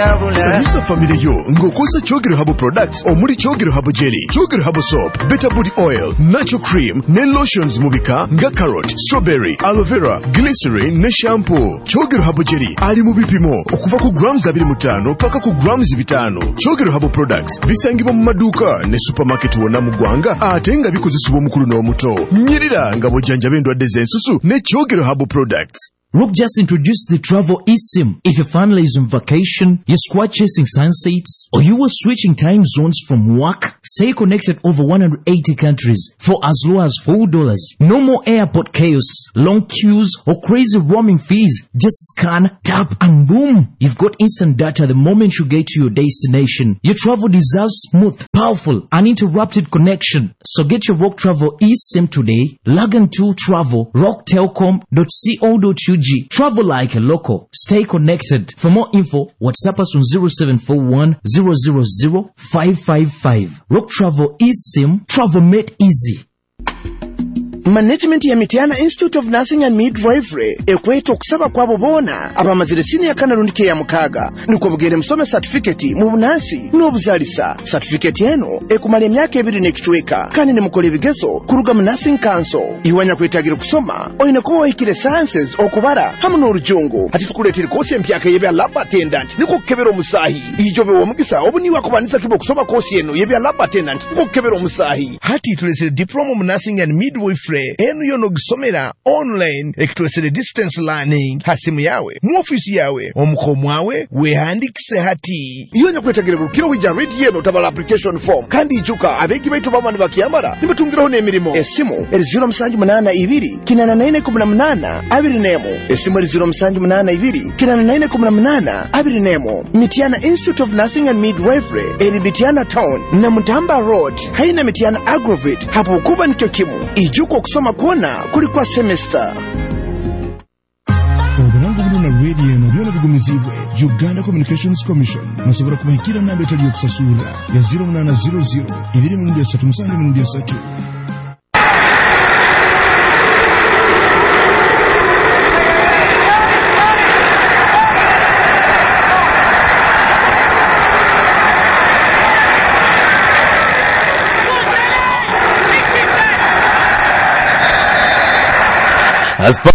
Sanyusa family yo ngokosa Kyogero Herbal Products omuli Kyogero Herbal Jelly, Kyogero Herbal Soap, Better Body Oil, Natural Cream ne lotions mubika nga carrot, strawberry, aloe vera, glycerin ne shampoo. Kyogero Herbal Jelly ali mu bipimo okuva ku grams 25 paka ku grams 5. Kyogero Herbal Products bisangibwa mu maduuka ne supermarket wonna mu ggwanga ate nga bikozesebwa omukulu n'omuto. Nyirira nga bw'ojjanjaba endwadde z'ensusu ne Kyogero Herbal Products. Rook just introduced the travel eSIM. If your family is on vacation, you're squad chasing sunsets, or you were switching time zones from work, stay connected over 180 countries for as low as $4. No more airport chaos, long queues, or crazy roaming fees. Just scan, tap, and boom! You've got instant data the moment you get to your destination. Your travel deserves smooth, powerful, uninterrupted connection. So get your Rock Travel eSIM today. Log on to travel, rocktelcom.co.ug. Travel like a local. Stay connected. For more info, WhatsApp us on 0741 000 555. Rock Travel eSIM. Travel made easy. Management ya Mityana Institute of Nursing and Midwifery ekweta okusaba kwabo boona abamazire senior kanalundike ya mukaga nuko bugere musome certificate mu bunansi n'obuzalisa. Certificate eno ekumala emyaka 2 n'ekitweka kandi ne mukola ebigezo kuruga mu Nursing Council. Iwanya kwetagira kusoma oyina ko oyikire sciences okubara hamu n'orujungu ati tukuletera kosi empyaka yebya lab attendant niko kukebera omusahi ijobe womugisa obuniwa kubanisa kibo kusoma kosi eno yebya lab attendant niko kukebera omusahi hati tulesere diploma mu Nursing and Midwifery enu yono gisomera online ekitwesere distance learning hasimu yawe mu office yawe omukomwawe wehandikise hati iyonya kwetagira kukiro wija read yeno tabala application form kandi ijuka abegi baitu bamani bakiyambara nimetungiraho n'emirimo. Esimu 0782 kinana abiri nemo. Esimu 0782 kinana abiri nemo. Mityana Institute of Nursing and Midwifery eri Mityana Town na Mutamba Road haina Mityana Agrovate hapo kuba nikyo kimu ijuko kusoma kuona kulikuwa semester. Oburangu buluna radio eno byona bigumizibwe Uganda Communications Commission nasobora kubahikira namba etali okusasula ya 0800 237 As